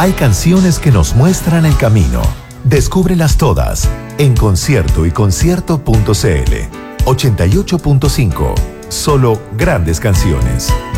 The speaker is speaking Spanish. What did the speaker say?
Hay canciones que nos muestran el camino. Descúbrelas todas en Concierto y Concierto.cl. 88.5. Solo grandes canciones.